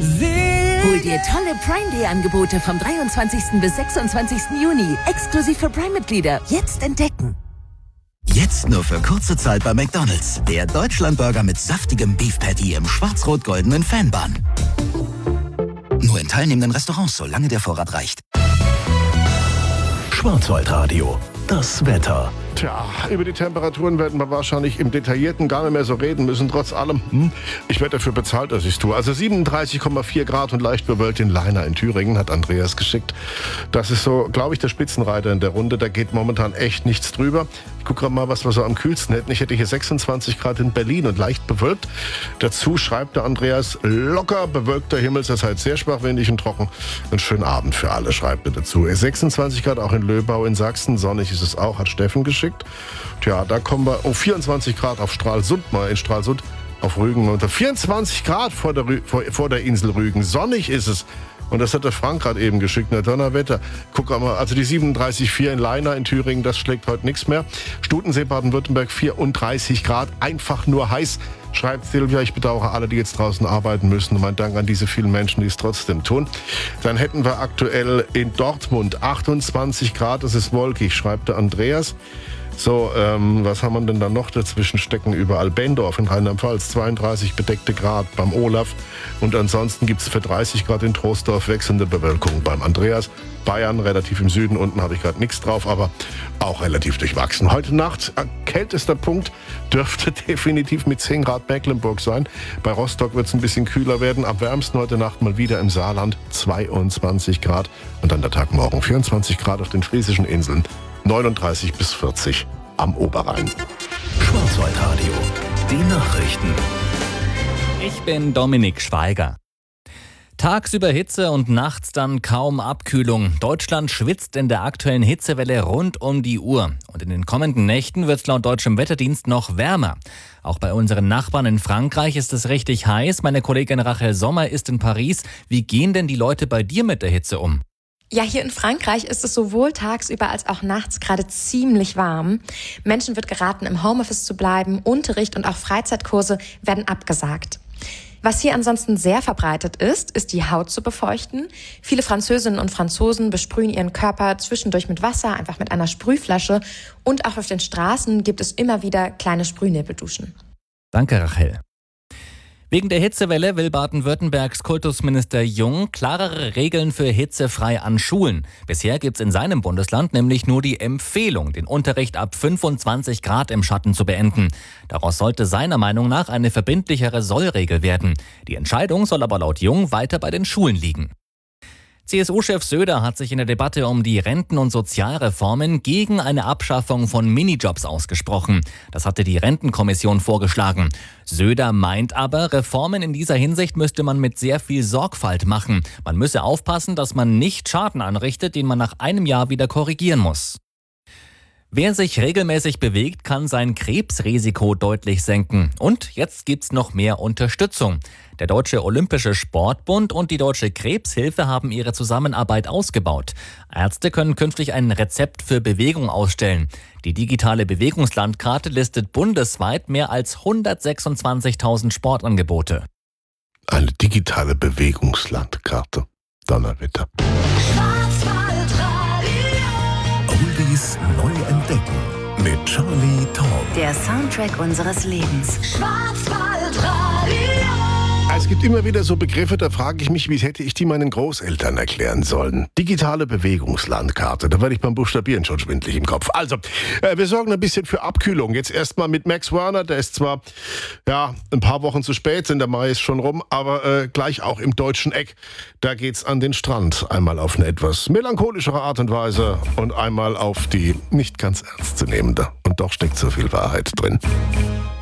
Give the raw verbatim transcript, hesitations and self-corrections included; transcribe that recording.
Hol dir tolle Prime Day Angebote vom dreiundzwanzigsten bis sechsundzwanzigsten Juni. Exklusiv für Prime-Mitglieder. Jetzt entdecken. Jetzt nur für kurze Zeit bei McDonald's. Der Deutschlandburger mit saftigem Beef Patty im schwarz-rot-goldenen Fanbun. Nur in teilnehmenden Restaurants, solange der Vorrat reicht. Schwarzwaldradio, das Wetter. Tja, über die Temperaturen werden wir wahrscheinlich im Detaillierten gar nicht mehr so reden müssen. Trotz allem, hm, ich werde dafür bezahlt, dass ich es tue. Also siebenunddreißig Komma vier Grad und leicht bewölkt in Leina in Thüringen, hat Andreas geschickt. Das ist so, glaube ich, der Spitzenreiter in der Runde. Da geht momentan echt nichts drüber. Ich gucke gerade mal, was wir so am kühlsten hätten. Ich hätte hier sechsundzwanzig Grad in Berlin und leicht bewölkt. Dazu schreibt der Andreas, locker bewölkter Himmel, das heißt sehr schwach, windig und trocken. Einen schönen Abend für alle, schreibt er dazu. sechsundzwanzig Grad auch in Löbau in Sachsen. Sonnig ist es auch, hat Steffen geschickt. Tja, da kommen wir, oh, vierundzwanzig Grad auf Stralsund, mal in Stralsund auf Rügen unter. vierundzwanzig Grad vor der, Rü- vor, vor der Insel Rügen. Sonnig ist es. Und das hat der Frank gerade eben geschickt. Na, Donnerwetter. Guck mal, also die siebenunddreißig Komma vier in Leina in Thüringen, das schlägt heute nichts mehr. Stutensee, Baden-Württemberg, vierunddreißig Grad. Einfach nur heiß. Schreibt Silvia, ich bedauere alle, die jetzt draußen arbeiten müssen. Und mein Dank an diese vielen Menschen, die es trotzdem tun. Dann hätten wir aktuell in Dortmund achtundzwanzig Grad. Das ist wolkig, schreibt der Andreas. So, ähm, was haben wir denn da noch dazwischen stecken? Überall Bendorf in Rheinland-Pfalz, zweiunddreißig bedeckte Grad beim Olaf. Und ansonsten gibt es für dreißig Grad in Troisdorf wechselnde Bewölkung beim Andreas. Bayern, relativ im Süden, unten habe ich gerade nichts drauf, aber auch relativ durchwachsen. Heute Nacht, äh, kältester Punkt dürfte definitiv mit zehn Grad Mecklenburg sein. Bei Rostock wird es ein bisschen kühler werden. Am wärmsten heute Nacht mal wieder im Saarland, zweiundzwanzig Grad. Und dann der Tag morgen, vierundzwanzig Grad auf den Friesischen Inseln. neununddreißig bis vierzig am Oberrhein. Schwarzwaldradio, die Nachrichten. Ich bin Dominik Schweiger. Tagsüber Hitze und nachts dann kaum Abkühlung. Deutschland schwitzt in der aktuellen Hitzewelle rund um die Uhr. Und in den kommenden Nächten wird es laut deutschem Wetterdienst noch wärmer. Auch bei unseren Nachbarn in Frankreich ist es richtig heiß. Meine Kollegin Rachel Sommer ist in Paris. Wie gehen denn die Leute bei dir mit der Hitze um? Ja, hier in Frankreich ist es sowohl tagsüber als auch nachts gerade ziemlich warm. Menschen wird geraten, im Homeoffice zu bleiben. Unterricht und auch Freizeitkurse werden abgesagt. Was hier ansonsten sehr verbreitet ist, ist die Haut zu befeuchten. Viele Französinnen und Franzosen besprühen ihren Körper zwischendurch mit Wasser, einfach mit einer Sprühflasche. Und auch auf den Straßen gibt es immer wieder kleine Sprühnebelduschen. Danke, Rachel. Wegen der Hitzewelle will Baden-Württembergs Kultusminister Jung klarere Regeln für hitzefrei an Schulen. Bisher gibt's in seinem Bundesland nämlich nur die Empfehlung, den Unterricht ab fünfundzwanzig Grad im Schatten zu beenden. Daraus sollte seiner Meinung nach eine verbindlichere Sollregel werden. Die Entscheidung soll aber laut Jung weiter bei den Schulen liegen. C S U-Chef Söder hat sich in der Debatte um die Renten- und Sozialreformen gegen eine Abschaffung von Minijobs ausgesprochen. Das hatte die Rentenkommission vorgeschlagen. Söder meint aber, Reformen in dieser Hinsicht müsste man mit sehr viel Sorgfalt machen. Man müsse aufpassen, dass man nicht Schaden anrichtet, den man nach einem Jahr wieder korrigieren muss. Wer sich regelmäßig bewegt, kann sein Krebsrisiko deutlich senken. Und jetzt gibt's noch mehr Unterstützung. Der Deutsche Olympische Sportbund und die Deutsche Krebshilfe haben ihre Zusammenarbeit ausgebaut. Ärzte können künftig ein Rezept für Bewegung ausstellen. Die digitale Bewegungslandkarte listet bundesweit mehr als hundertsechsundzwanzigtausend Sportangebote. Eine digitale Bewegungslandkarte. Donnerwetter. Oldies neu entdecken mit Charlie Tom. Der Soundtrack unseres Lebens. Schwarzwaldradio. Es gibt immer wieder so Begriffe, da frage ich mich, wie hätte ich die meinen Großeltern erklären sollen. Digitale Bewegungslandkarte, da werde ich beim Buchstabieren schon schwindelig im Kopf. Also, äh, wir sorgen ein bisschen für Abkühlung. Jetzt erstmal mit Max Werner, der ist zwar ja ein paar Wochen zu spät, denn der Mai ist schon rum, aber äh, gleich auch im deutschen Eck. Da geht's an den Strand. Einmal auf eine etwas melancholischere Art und Weise und einmal auf die nicht ganz ernst zu nehmende. Und doch steckt so viel Wahrheit drin.